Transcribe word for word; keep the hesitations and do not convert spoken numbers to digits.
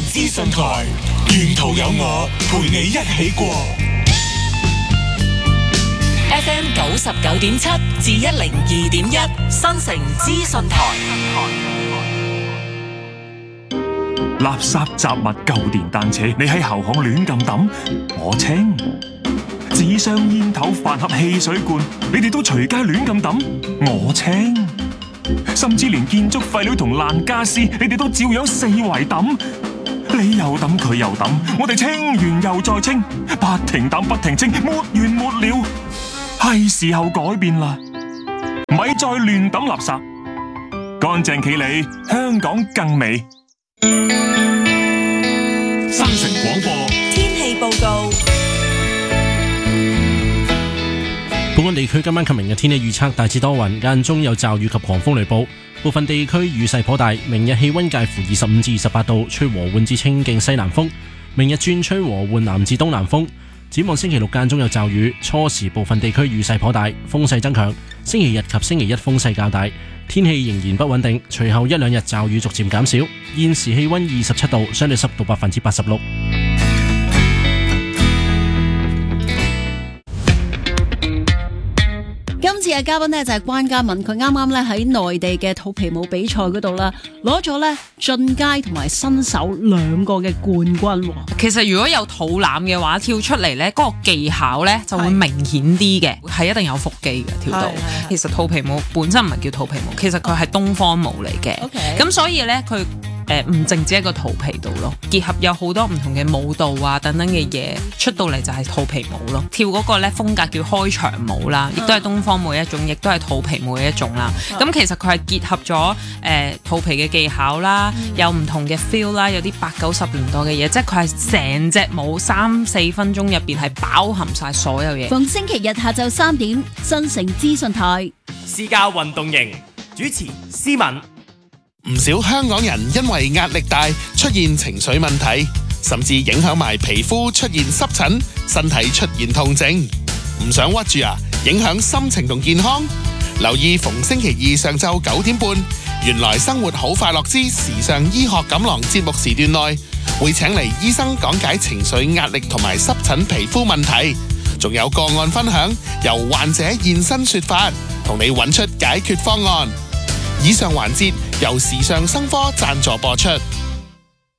資訊台，沿途有我陪你一起過。 F M 九十九點七至一零二點一，新城資訊台。 垃圾雜物舊電單車，你喺後巷亂咁抌，我清；紙箱煙頭飯盒汽水罐，你哋都隨街亂咁抌，我清；甚至連建築廢料同爛家私，你哋都照樣四圍抌。你又抌，佢又抌，我哋清完又再清，不停抌不停清，沒完沒了。係時候改變啦，咪再亂抌垃圾，乾淨企理，香港更美。 新城廣播天氣報告。 本港地區今晚及明日天氣預測大致多雲，間中有驟雨及狂風雷暴，部分地區雨勢頗大。明日氣溫介乎二十五至二十八度，吹和緩至清勁西南風。明日轉吹和緩南至東南風。展望星期六間中有驟雨，初時部分地區雨勢頗大，風勢增強。星期日及星期一風勢較大，天氣仍然不穩定。隨後一兩日驟雨逐漸減少。現時氣溫二十七度，相對濕度百分之八十六。 今次嘅嘉賓呢就係關嘉敏，佢啱啱咧喺內地嘅肚皮舞比賽嗰度啦，攞咗咧進階同埋新手兩個嘅冠軍。 其實如果有肚腩嘅話，跳出嚟咧嗰個技巧咧就會明顯啲嘅，係一定有腹肌嘅跳到。其實肚皮舞本身唔係叫肚皮舞，其實佢係東方舞嚟嘅。咁、okay. 所以咧佢誒唔淨止一個肚皮度咯，結合有好多唔同嘅舞蹈啊等等嘅嘢出到嚟就係肚皮舞咯。跳嗰個咧風格叫開場舞啦，亦都係東方舞一種，亦都係肚皮舞嘅一種啦。咁、嗯、其實佢係結合咗誒、呃、肚皮嘅技巧啦，嗯、有唔同嘅 feel 啦，有啲八九十年代嘅嘢，即係佢係成隻舞三四分鐘入邊係包含晒所有嘢。 逢星期日下晝三點，新城資訊台私家運動營主持思敏。 唔少香港人因為壓力大出現情緒問題，甚至影響埋皮膚出現濕疹，身體出現痛症。唔想屈住啊，影響心情同健康。留意逢星期二上晝九點半，原來生活好快樂之時尚醫學錦囊節目時段內，會請嚟醫生講解情緒壓力同埋濕疹皮膚問題，仲有個案分享，由患者現身說法，同你揾出解決方案。以上環節由時尚生科贊助播出。